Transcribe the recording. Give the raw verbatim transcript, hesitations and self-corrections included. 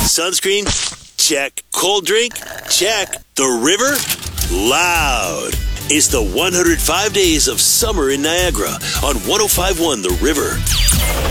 Sunscreen? Check. Cold drink? Check. The river? Loud. It's the one hundred five days of summer in Niagara on one oh five point one The River.